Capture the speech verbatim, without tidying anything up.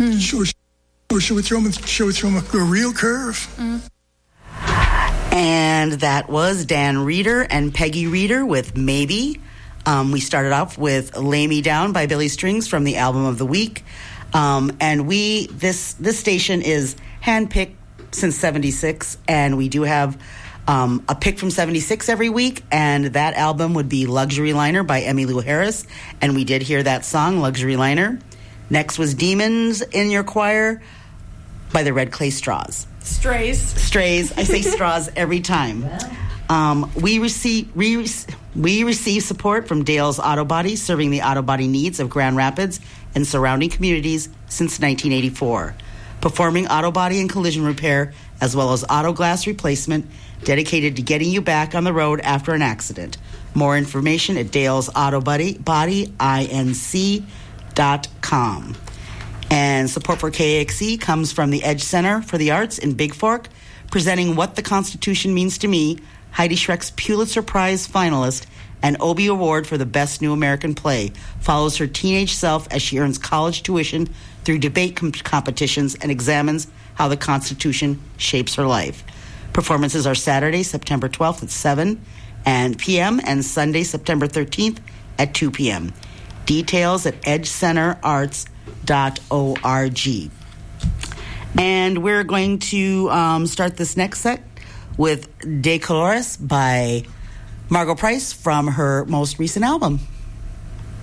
Mm. Show, show, show, show, him, show, show him a real curve. Mm. And that was Dan Reeder and Peggy Reeder with Maybe. Um, we started off with Lay Me Down by Billy Strings from the album of the week. Um, and we, this, this station is handpicked since seventy-six, and we do have um, a pick from seventy-six every week, and that album would be Luxury Liner by Emmylou Harris, and we did hear that song, Luxury Liner. Next was Demons in Your Choir by the Red Clay Straws. Strays. Strays. I say straws every time. Um, we receive we, we receive support from Dale's Auto Body, serving the auto body needs of Grand Rapids and surrounding communities since nineteen eighty-four. Performing auto body and collision repair, as well as auto glass replacement, dedicated to getting you back on the road after an accident. More information at Dale's Auto Body, body inc dot com. And support for K A X E comes from the Edge Center for the Arts in Big Fork, presenting What the Constitution Means to Me, Heidi Schreck's Pulitzer Prize finalist and Obie Award for the Best New American Play, follows her teenage self as she earns college tuition through debate com- competitions and examines how the Constitution shapes her life. Performances are Saturday, September twelfth at seven p.m. and Sunday, September thirteenth at two p.m. Details at edge center arts dot org. And we're going to um, start this next set with De Colores by Margo Price from her most recent album.